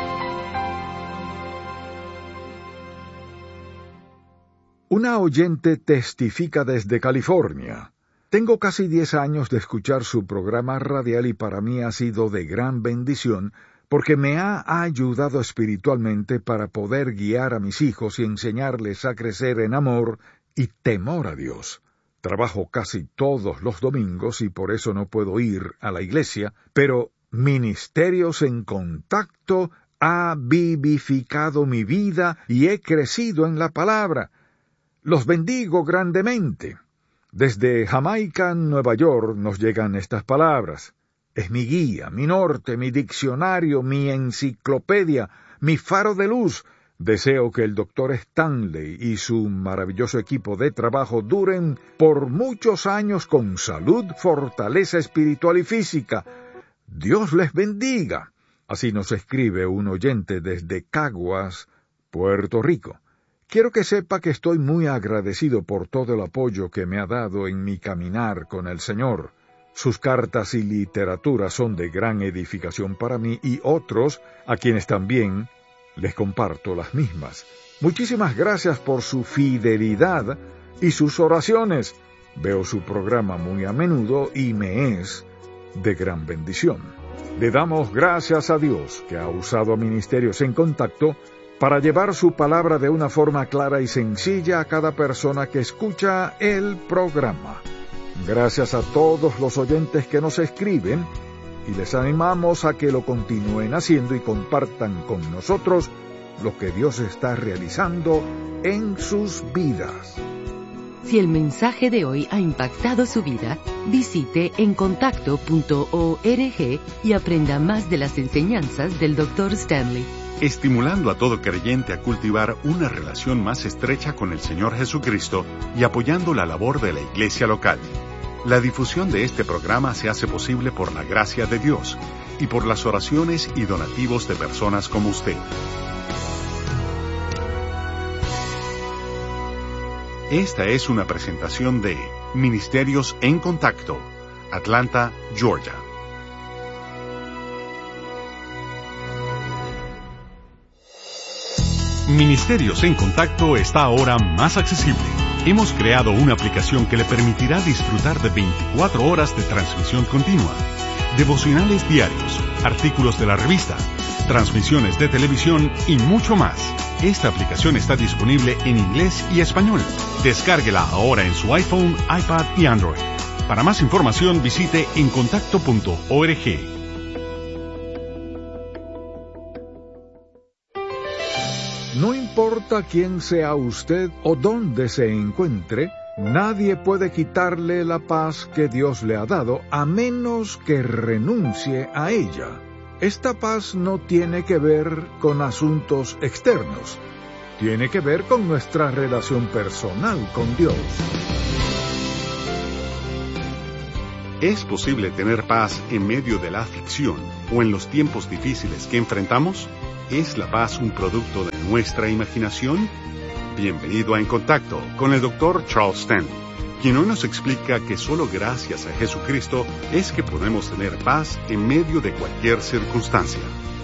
Una oyente testifica desde California. Tengo casi diez años de escuchar su programa radial y para mí ha sido de gran bendición porque me ha ayudado espiritualmente para poder guiar a mis hijos y enseñarles a crecer en amor y temor a Dios. Trabajo casi todos los domingos y por eso no puedo ir a la iglesia, pero Ministerios en Contacto ha vivificado mi vida y he crecido en la palabra. Los bendigo grandemente. Desde Jamaica, Nueva York, nos llegan estas palabras. Es mi guía, mi norte, mi diccionario, mi enciclopedia, mi faro de luz. Deseo que el doctor Stanley y su maravilloso equipo de trabajo duren por muchos años con salud, fortaleza espiritual y física. Dios les bendiga. Así nos escribe un oyente desde Caguas, Puerto Rico. Quiero que sepa que estoy muy agradecido por todo el apoyo que me ha dado en mi caminar con el Señor. Sus cartas y literatura son de gran edificación para mí y otros a quienes también les comparto las mismas. Muchísimas gracias por su fidelidad y sus oraciones. Veo su programa muy a menudo y me es de gran bendición. Le damos gracias a Dios que ha usado a Ministerios en Contacto para llevar su palabra de una forma clara y sencilla a cada persona que escucha el programa. Gracias a todos los oyentes que nos escriben y les animamos a que lo continúen haciendo y compartan con nosotros lo que Dios está realizando en sus vidas. Si el mensaje de hoy ha impactado su vida, visite en contacto punto org y aprenda más de las enseñanzas del doctor Stanley. Estimulando a todo creyente a cultivar una relación más estrecha con el Señor Jesucristo y apoyando la labor de la iglesia local. La difusión de este programa se hace posible por la gracia de Dios y por las oraciones y donativos de personas como usted. Esta es una presentación de Ministerios en Contacto, Atlanta, Georgia. Ministerios en Contacto está ahora más accesible. Hemos creado una aplicación que le permitirá disfrutar de veinticuatro horas de transmisión continua, devocionales diarios, artículos de la revista, transmisiones de televisión y mucho más. Esta aplicación está disponible en inglés y español. Descárguela ahora en su iPhone, iPad y Android. Para más información visite en contacto punto org. No importa quién sea usted o dónde se encuentre, nadie puede quitarle la paz que Dios le ha dado a menos que renuncie a ella. Esta paz no tiene que ver con asuntos externos, tiene que ver con nuestra relación personal con Dios. ¿Es posible tener paz en medio de la aflicción o en los tiempos difíciles que enfrentamos? ¿Es la paz un producto de nuestra imaginación? Bienvenido a En Contacto con el doctor Charles Stanley, quien hoy nos explica que solo gracias a Jesucristo es que podemos tener paz en medio de cualquier circunstancia.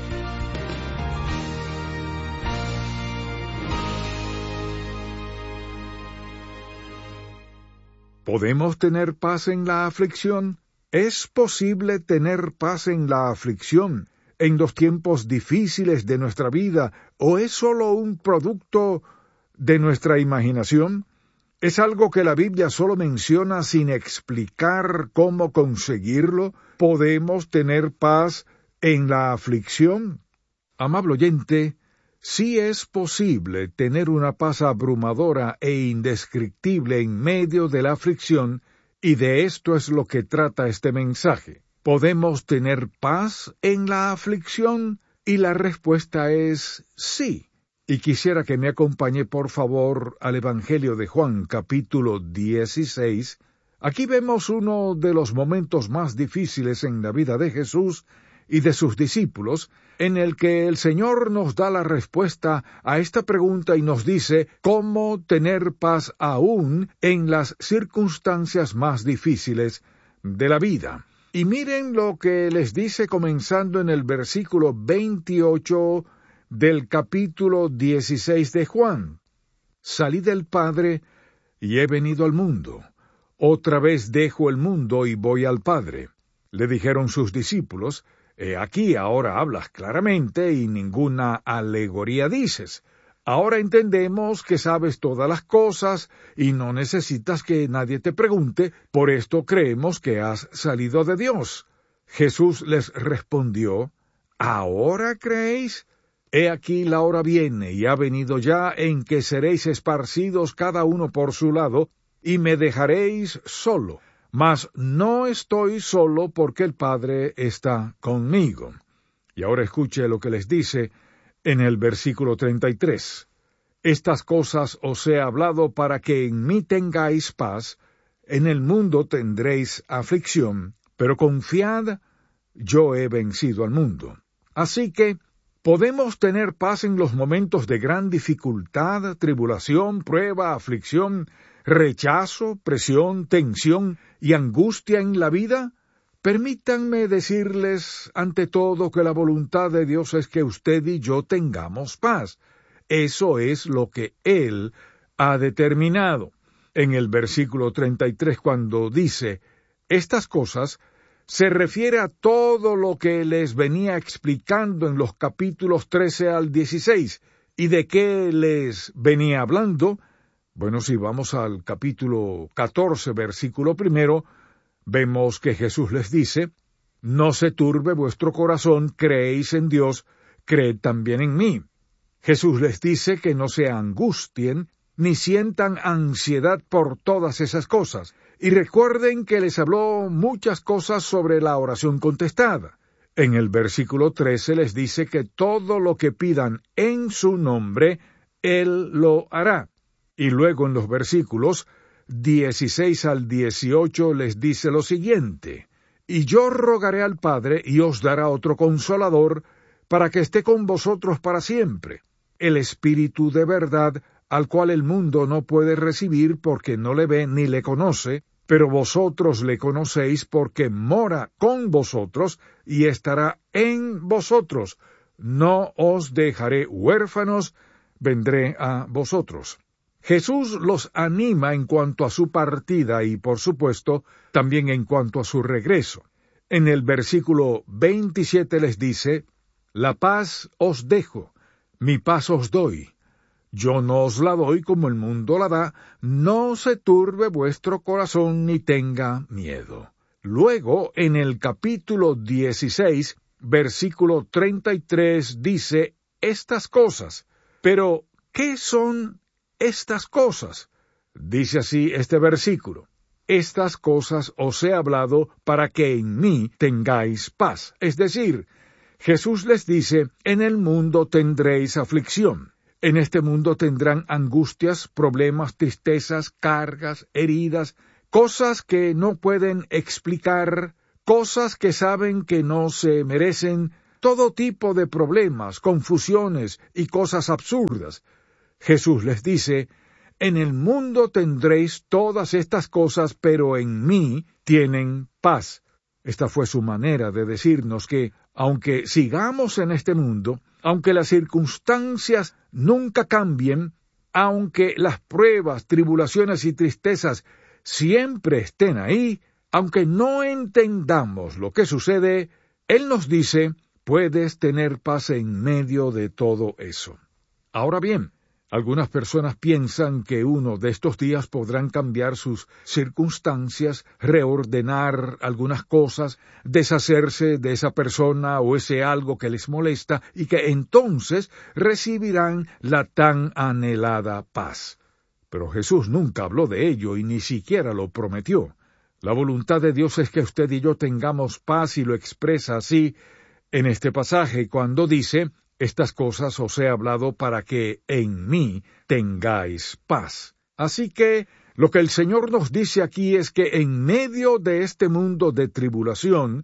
¿Podemos tener paz en la aflicción? ¿Es posible tener paz en la aflicción, en los tiempos difíciles de nuestra vida, o es solo un producto de nuestra imaginación? ¿Es algo que la Biblia solo menciona sin explicar cómo conseguirlo? ¿Podemos tener paz en la aflicción? Amable oyente, sí es posible tener una paz abrumadora e indescriptible en medio de la aflicción, y de esto es lo que trata este mensaje. ¿Podemos tener paz en la aflicción? Y la respuesta es sí. Y quisiera que me acompañe por favor al Evangelio de Juan, capítulo dieciséis. Aquí vemos uno de los momentos más difíciles en la vida de Jesús y de sus discípulos, en el que el Señor nos da la respuesta a esta pregunta y nos dice cómo tener paz aún en las circunstancias más difíciles de la vida. Y miren lo que les dice comenzando en el versículo veintiocho del capítulo dieciséis de Juan. Salí del Padre y he venido al mundo. Otra vez dejo el mundo y voy al Padre. Le dijeron sus discípulos, He aquí ahora hablas claramente y ninguna alegoría dices. Ahora entendemos que sabes todas las cosas y no necesitas que nadie te pregunte, por esto creemos que has salido de Dios. Jesús les respondió, ¿ahora creéis? He aquí la hora viene y ha venido ya en que seréis esparcidos cada uno por su lado y me dejaréis solo. Mas no estoy solo porque el Padre está conmigo. Y ahora escuche lo que les dice en el versículo treinta y tres. Estas cosas os he hablado para que en mí tengáis paz. En el mundo tendréis aflicción, pero confiad, yo he vencido al mundo. Así que podemos tener paz en los momentos de gran dificultad, tribulación, prueba, aflicción, rechazo, presión, tensión y angustia en la vida. Permítanme decirles ante todo que la voluntad de Dios es que usted y yo tengamos paz. Eso es lo que Él ha determinado. En el versículo treinta y tres, cuando dice estas cosas, se refiere a todo lo que les venía explicando en los capítulos trece al dieciséis. ¿Y de qué les venía hablando? Bueno, si vamos al capítulo catorce, versículo primero, vemos que Jesús les dice, no se turbe vuestro corazón, creéis en Dios, creed también en mí. Jesús les dice que no se angustien, ni sientan ansiedad por todas esas cosas. Y recuerden que les habló muchas cosas sobre la oración contestada. En el versículo trece les dice que todo lo que pidan en su nombre, Él lo hará. Y luego en los versículos dieciséis al dieciocho les dice lo siguiente, y yo rogaré al Padre y os dará otro consolador para que esté con vosotros para siempre, el Espíritu de verdad, al cual el mundo no puede recibir porque no le ve ni le conoce, pero vosotros le conocéis porque mora con vosotros y estará en vosotros. No os dejaré huérfanos, vendré a vosotros. Jesús los anima en cuanto a su partida y, por supuesto, también en cuanto a su regreso. En el versículo veintisiete les dice, La paz os dejo, mi paz os doy. Yo no os la doy como el mundo la da, no se turbe vuestro corazón ni tenga miedo. Luego, en el capítulo dieciséis, versículo treinta y tres, dice estas cosas. Pero, ¿qué son estas cosas? Dice así este versículo. Estas cosas os he hablado para que en mí tengáis paz. Es decir, Jesús les dice, en el mundo tendréis aflicción. En este mundo tendrán angustias, problemas, tristezas, cargas, heridas, cosas que no pueden explicar, cosas que saben que no se merecen, todo tipo de problemas, confusiones y cosas absurdas. Jesús les dice, en el mundo tendréis todas estas cosas, pero en mí tienen paz. Esta fue su manera de decirnos que, aunque sigamos en este mundo, aunque las circunstancias nunca cambien, aunque las pruebas, tribulaciones y tristezas siempre estén ahí, aunque no entendamos lo que sucede, Él nos dice, puedes tener paz en medio de todo eso. Ahora bien, algunas personas piensan que uno de estos días podrán cambiar sus circunstancias, reordenar algunas cosas, deshacerse de esa persona o ese algo que les molesta y que entonces recibirán la tan anhelada paz. Pero Jesús nunca habló de ello y ni siquiera lo prometió. La voluntad de Dios es que usted y yo tengamos paz y lo expresa así en este pasaje cuando dice, estas cosas os he hablado para que en mí tengáis paz. Así que lo que el Señor nos dice aquí es que en medio de este mundo de tribulación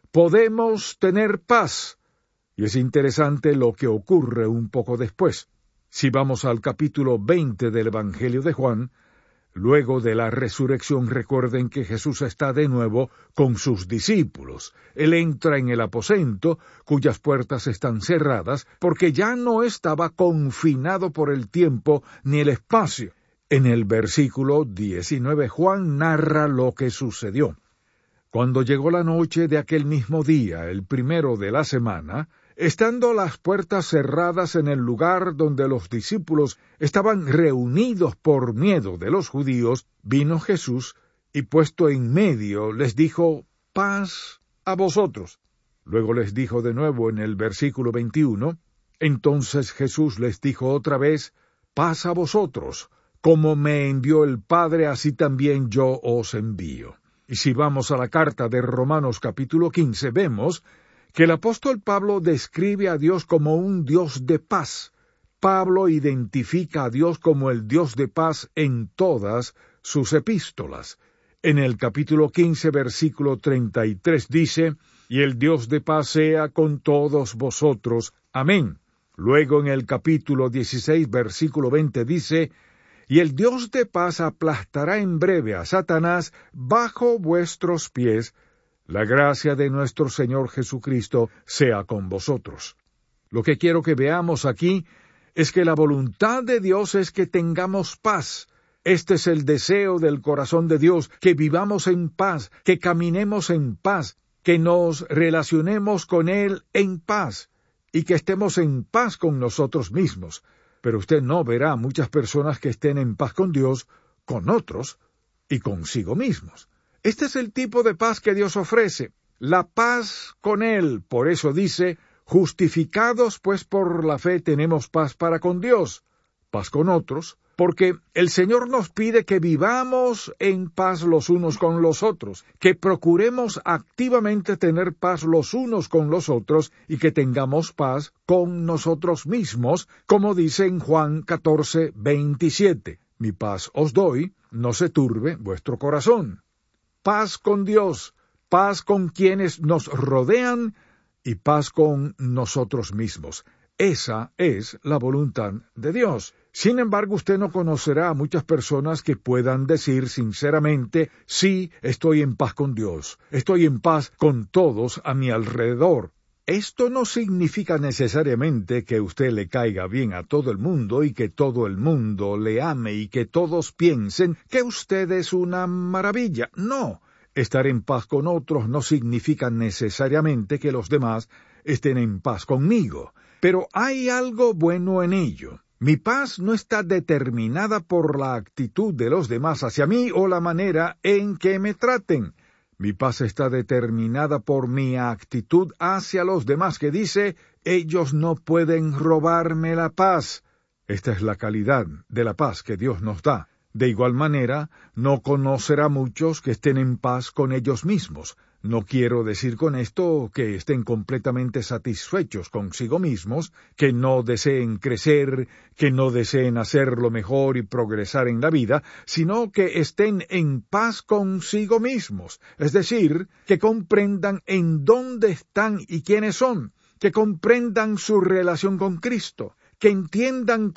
podemos tener paz. Y es interesante lo que ocurre un poco después. Si vamos al capítulo veinte del Evangelio de Juan, luego de la resurrección, recuerden que Jesús está de nuevo con sus discípulos. Él entra en el aposento, cuyas puertas están cerradas, porque ya no estaba confinado por el tiempo ni el espacio. En el versículo diecinueve, Juan narra lo que sucedió. Cuando llegó la noche de aquel mismo día, el primero de la semana, estando las puertas cerradas en el lugar donde los discípulos estaban reunidos por miedo de los judíos, vino Jesús y puesto en medio les dijo, paz a vosotros. Luego les dijo de nuevo en el versículo veintiuno, entonces Jesús les dijo otra vez, paz a vosotros, como me envió el Padre, así también yo os envío. Y si vamos a la carta de Romanos capítulo quince, vemos que el apóstol Pablo describe a Dios como un Dios de paz. Pablo identifica a Dios como el Dios de paz en todas sus epístolas. En el capítulo quince, versículo treinta y tres dice, y el Dios de paz sea con todos vosotros. Amén. Luego en el capítulo dieciséis, versículo veinte dice, y el Dios de paz aplastará en breve a Satanás bajo vuestros pies. La gracia de nuestro Señor Jesucristo sea con vosotros. Lo que quiero que veamos aquí es que la voluntad de Dios es que tengamos paz. Este es el deseo del corazón de Dios, que vivamos en paz, que caminemos en paz, que nos relacionemos con Él en paz, y que estemos en paz con nosotros mismos. Pero usted no verá muchas personas que estén en paz con Dios, con otros y consigo mismos. Este es el tipo de paz que Dios ofrece, la paz con Él. Por eso dice, justificados pues por la fe tenemos paz para con Dios, paz con otros, porque el Señor nos pide que vivamos en paz los unos con los otros, que procuremos activamente tener paz los unos con los otros y que tengamos paz con nosotros mismos, como dice en Juan catorce, veintisiete. Mi paz os doy, no se turbe vuestro corazón. Paz con Dios, paz con quienes nos rodean y paz con nosotros mismos. Esa es la voluntad de Dios. Sin embargo, usted no conocerá a muchas personas que puedan decir sinceramente, sí, estoy en paz con Dios, estoy en paz con todos a mi alrededor. Esto no significa necesariamente que usted le caiga bien a todo el mundo y que todo el mundo le ame y que todos piensen que usted es una maravilla. No, estar en paz con otros no significa necesariamente que los demás estén en paz conmigo. Pero hay algo bueno en ello. Mi paz no está determinada por la actitud de los demás hacia mí o la manera en que me traten. Mi paz está determinada por mi actitud hacia los demás, que dice, ellos no pueden robarme la paz. Esta es la calidad de la paz que Dios nos da. De igual manera, no conocerá muchos que estén en paz con ellos mismos. No quiero decir con esto que estén completamente satisfechos consigo mismos, que no deseen crecer, que no deseen hacerlo mejor y progresar en la vida, sino que estén en paz consigo mismos, es decir, que comprendan en dónde están y quiénes son, que comprendan su relación con Cristo, que entiendan